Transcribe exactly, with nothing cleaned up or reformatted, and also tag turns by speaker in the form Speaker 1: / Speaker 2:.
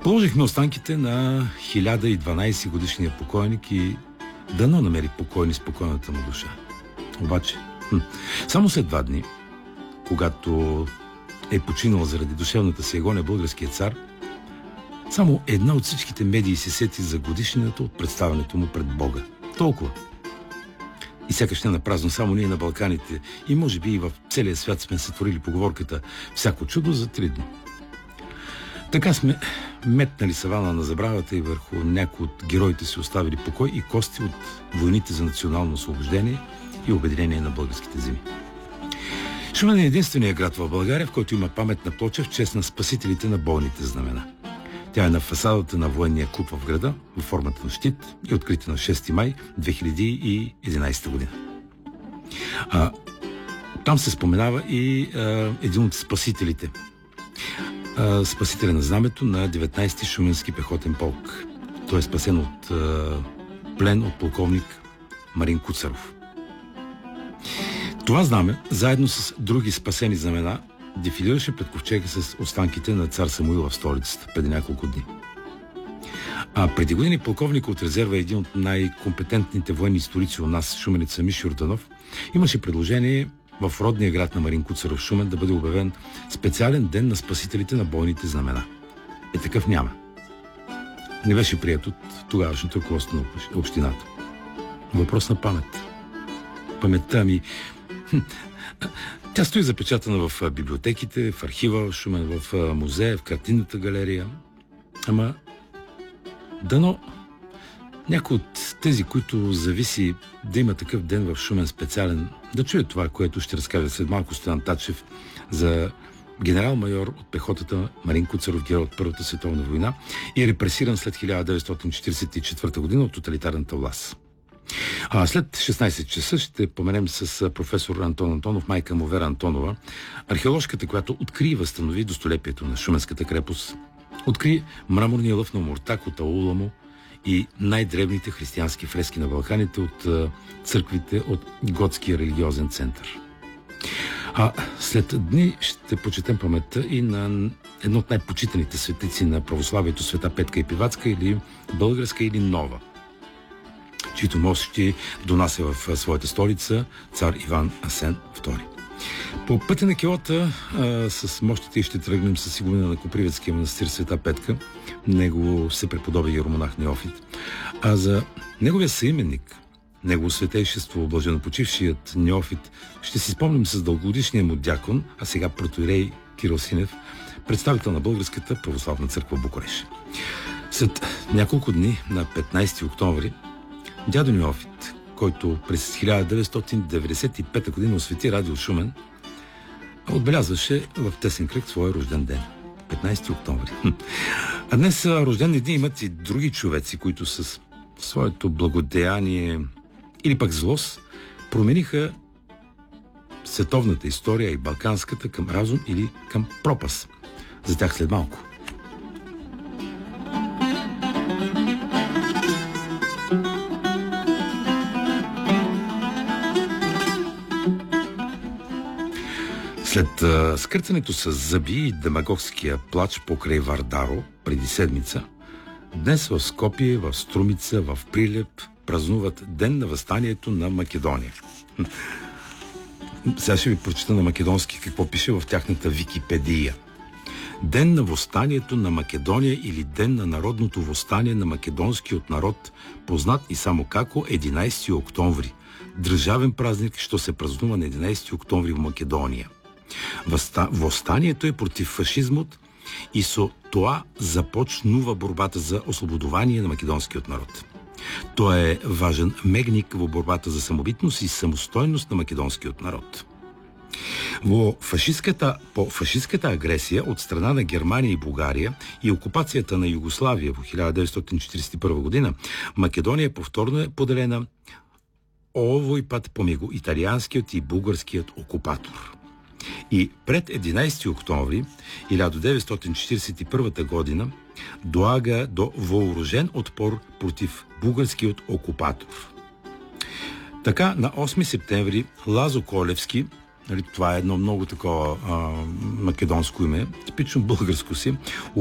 Speaker 1: Положихме останките на хиляда и дванадесет годишния покойник и дано намери покойни спокойната му душа. Обаче, хм, само след два дни, когато е починал заради душевната си агония българският цар, само една от всичките медии се сети за годишнината от представянето му пред Бога. Толкова. И сякаш не напразно, само ние на Балканите и може би и в целия свят сме сътворили поговорката «Всяко чудо за три дни». Така сме метнали савана на забравата и върху някои от героите си оставили покой и кости от войните за национално освобождение и обединение на българските земи. Шумен е единственият град в България, в който има паметна плоча в чест на спасителите на бойните знамена. Тя е на фасадата на военния клуб в града, в формата на щит и открита на шести май две хиляди и единадесета година. А, там се споменава и а, един от спасителите. А, спасителя на знамето на деветнадесети Шуменски пехотен полк. Той е спасен от а, плен от полковник Марин Куцаров. Това знаме, заедно с други спасени знамена, дефилираше пред ковчега с останките на цар Самуил в столицата преди няколко дни. А преди години полковник от резерва, един от най-компетентните военни историци у нас, шуменеца Мишо Йорданов, имаше предложение в родния град на Марин Куцаров, Шумен, да бъде обявен специален ден на спасителите на бойните знамена. Е, такъв няма. Не беше прият от тогавашното ръководство на общината. Въпрос на памет. Паметта ми... Тя стои запечатана в библиотеките, в архива, в Шумен, в музея, в картинната галерия. Ама дано някой от тези, които зависи да има такъв ден в Шумен специален, да чуе това, което ще разкаже след малко Стоян Тачев за генерал-майор от пехотата Марин Куцаров, герой от Първата световна война и репресиран след хиляда деветстотин четиридесет и четвърта година от тоталитарната власт. А след шестнадесет часа ще поменем с професор Антон Антонов, майка му Вера Антонова, археоложката, която откри и възстанови достолепието на Шуменската крепост. Откри мраморния лъв на Омуртаг от аула му и най-древните християнски фрески на Балканите от църквите от готския религиозен център. А след дни ще почетем паметта и на едно от най-почитаните светици на православието, света Петка Епиватска, или българска, или нова, чието мощи донася в своята столица цар Иван Асен втори. По пътя на Киота а, с мощите ще тръгнем със сигурно на Коприветския манастир Света Петка, него се преподобие иеромонах Неофит. А за неговия съименник, негово светейшество, блаженопочившият Неофит, ще си спомним с дългогодишния му дякон, а сега протоиерей Кирил Синев, представител на Българската православна църква в Букурещ. След няколко дни, на петнадесети октомври, дядо Неофит, който през хиляда деветстотин деветдесет и пета година освети радио Шумен, отбелязваше в тесен кръг своя рожден ден. петнадесети октомври. А днес рождени дни имат и други човеци, които с своето благодеяние или пък злост промениха световната история и балканската към разум или към пропаст. За тях след малко. След а, скърцането с зъби и демагогския плач покрай Вардаро преди седмица, днес в Скопие, в Струмица, в Прилеп празнуват Ден на въстанието на Македония. Сега ще ви прочита на македонски какво пише в тяхната Википедия. Ден на въстанието на Македония или Ден на народното въстание на македонскиот народ, познат и само како единадесети октомври. Държавен празник, що се празнува на единадесети октомври в Македония. Въста... Въстанието е против фашизмот и со тоа започнува борбата за ослободование на македонскиот народ. Тоа е важен мегник во борбата за самобитност и самостойност на македонскиот народ. Во фашистката, по фашистката агресия от страна на Германия и Бугария и окупацията на Югославия во хиляда деветстотин четиридесет и първа година, Македония повторно е поделена овој пат помегу италианскиот и бугарскиот окупатор. И пред единадесети октомври хиляда деветстотин четиридесет и първа година доага до въоръжен отпор против бугарскиот окупатор. Така на осми септември Лазо Колевски, това е едно много такова а, македонско име, типично българско си,